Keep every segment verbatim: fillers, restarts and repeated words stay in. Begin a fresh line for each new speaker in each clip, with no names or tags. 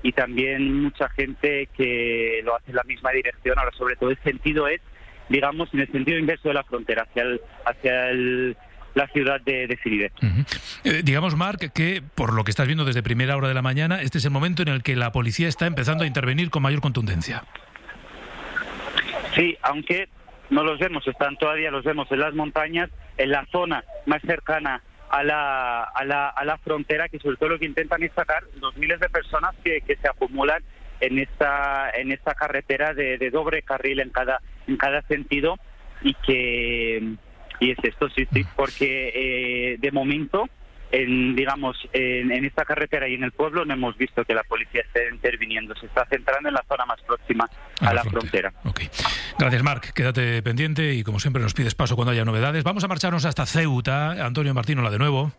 y también mucha gente que lo hace en la misma dirección. Ahora, sobre todo, el sentido es, digamos, en el sentido inverso de la frontera, hacia el, hacia el, la ciudad de, de Siride.
Uh-huh. Eh, digamos, Marc, que por lo que estás viendo desde primera hora de la mañana, este es el momento en el que la policía está empezando a intervenir con mayor contundencia.
Sí, aunque no los vemos, están todavía, los vemos en las montañas, en la zona más cercana a la, a la, a la frontera, que sobre todo lo que intentan es sacar los miles de personas que, que se acumulan en esta en esta carretera de, de doble carril en cada en cada sentido, y que y es esto, sí, sí, porque eh, de momento en digamos en, en esta carretera y en el pueblo no hemos visto que la policía esté interviniendo, se está centrando en la zona más próxima a, a la, la frontera.
frontera. Okay. Gracias, Marc, quédate pendiente y como siempre nos pides paso cuando haya novedades. Vamos a marcharnos hasta Ceuta. Antonio Martín, de nuevo.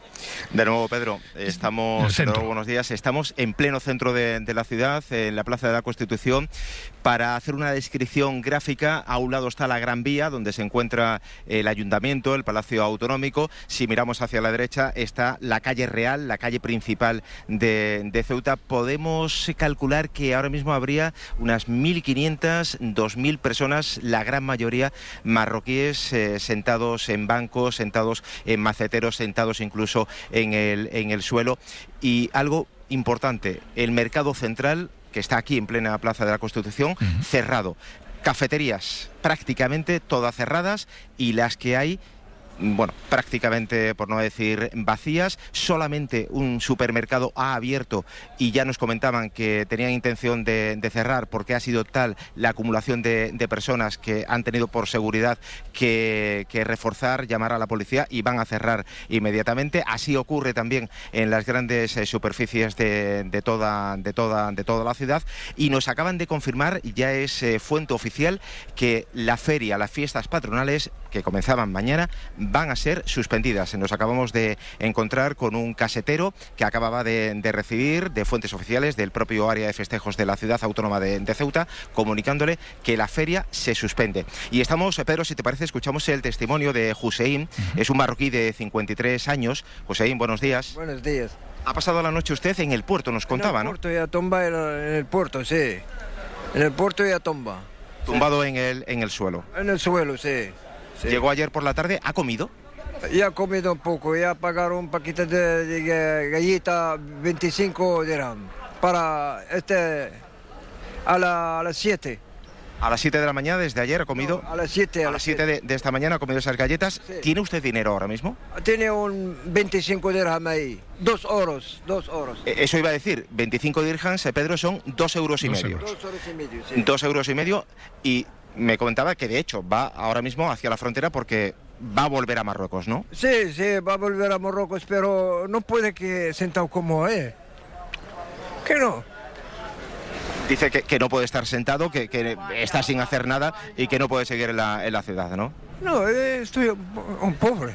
De nuevo, Pedro, estamos, de nuevo, buenos días, estamos en pleno centro de, de la ciudad, en la Plaza de la Constitución, para hacer una descripción gráfica. A un lado está la Gran Vía, donde se encuentra el Ayuntamiento, el Palacio Autonómico. Si miramos hacia la derecha está la calle Real, la calle principal de, de Ceuta. Podemos calcular que ahora mismo habría unas mil quinientas, dos mil personas, la gran mayoría marroquíes, eh, sentados en bancos, sentados en maceteros, sentados incluso en el, en el suelo. Y algo importante, el mercado central, que está aquí en plena Plaza de la Constitución, uh-huh. cerrado. Cafeterías prácticamente todas cerradas, y las que hay, bueno, prácticamente, por no decir vacías. Solamente un supermercado ha abierto, y ya nos comentaban que tenían intención de, de cerrar porque ha sido tal la acumulación de, de personas que han tenido por seguridad que, que reforzar, llamar a la policía, y van a cerrar inmediatamente. Así ocurre también en las grandes eh, superficies de, de, toda, de, toda, de toda la ciudad, y nos acaban de confirmar, ya es eh, fuente oficial, que la feria, las fiestas patronales que comenzaban mañana, van a ser suspendidas. Nos acabamos de encontrar con un casetero que acababa de, de recibir de fuentes oficiales del propio área de festejos de la ciudad autónoma de, de Ceuta, comunicándole que la feria se suspende. Y estamos, Pedro, si te parece, escuchamos el testimonio de Hussein. Uh-huh. Es un marroquí de cincuenta y tres años. Hussein, buenos días.
Buenos días.
Ha pasado la noche usted en el puerto, nos contaba, ¿no?
En el puerto, ¿no? Ya tumba en el puerto, sí. En el puerto ya tumba.
Tumbado sí. en el, en el suelo.
En el suelo, sí. Sí.
Llegó ayer por la tarde, ¿ha comido?
Ya he comido un poco, ya pagaron un paquete de, de galleta, veinticinco dirham, para este, a, la, a las siete.
A las siete de la mañana, desde ayer ha comido...
No, a las siete.
A, a las siete de, de esta mañana ha comido esas galletas. Sí. ¿Tiene usted dinero ahora mismo?
Tiene un veinticinco dirham ahí, dos euros, dos euros.
Eh, eso iba a decir, veinticinco dirhams, eh, Pedro, son dos euros y
dos
medio.
Euros. Dos euros y medio, sí.
Dos euros y medio, y me comentaba que de hecho va ahora mismo hacia la frontera porque va a volver a Marruecos, ¿no?
Sí, sí, va a volver a Marruecos, pero no puede que sentado como es. ¿Qué no?
Dice que, que no puede estar sentado, que, que está sin hacer nada y que no puede seguir en la, en la ciudad, ¿no?
No, estoy un, un pobre.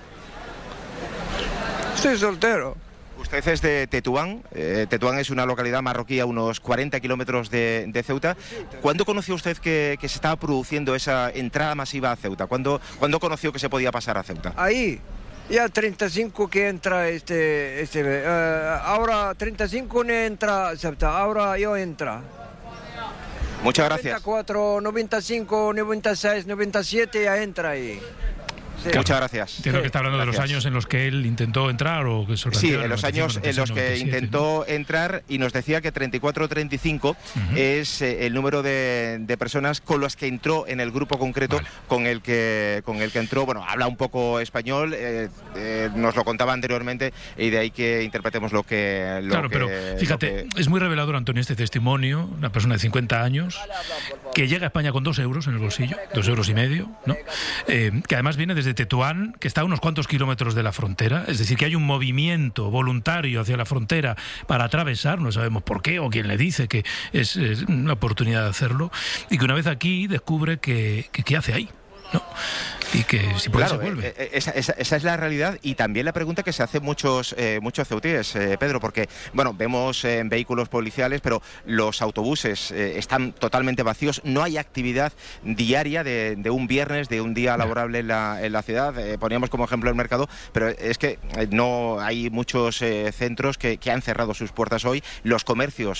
Estoy soltero.
Usted es de Tetuán. Eh, Tetuán es una localidad marroquí a unos cuarenta kilómetros de, de Ceuta. ¿Cuándo conoció usted que, que se estaba produciendo esa entrada masiva a Ceuta? ¿Cuándo, ¿Cuándo conoció que se podía pasar a Ceuta?
Ahí, ya treinta y cinco que entra este... este uh, ahora treinta y cinco no entra a Ceuta, ahora yo entra.
Muchas gracias.
noventa y cuatro, noventa y cinco, noventa y seis, noventa y siete ya entra ahí.
Sí. Muchas gracias.
Entiendo
sí.
que está hablando
gracias.
de los años en los que él intentó entrar o que se
Sí, en los años en los que intentó entrar, y nos decía que treinta y cuatro o treinta y cinco uh-huh. es eh, el número de, de personas con las que entró en el grupo concreto vale. con el que con el que entró. Bueno, habla un poco español, eh, eh, nos lo contaba anteriormente, y de ahí que interpretemos lo que... Lo
claro,
que,
pero fíjate, que... es muy revelador, Antonio, este testimonio, una persona de cincuenta años, que llega a España con dos euros en el bolsillo, dos euros y medio, ¿no? Eh, que además viene desde Tetuán, que está a unos cuantos kilómetros de la frontera, es decir, que hay un movimiento voluntario hacia la frontera para atravesar, no sabemos por qué o quién le dice que es, es una oportunidad de hacerlo, y que una vez aquí descubre que, que ¿qué hace ahí? ¿No? Y que si puede
claro,
se vuelve.
Eh, esa, esa, esa es la realidad, y también la pregunta que se hace muchos eh, muchos ceutíes, eh, Pedro, porque bueno, vemos eh, vehículos policiales, pero los autobuses eh, están totalmente vacíos, no hay actividad diaria de, de un viernes, de un día laborable en la, en la ciudad. Eh, poníamos como ejemplo el mercado, pero es que eh, no hay muchos eh, centros que, que han cerrado sus puertas hoy, los comercios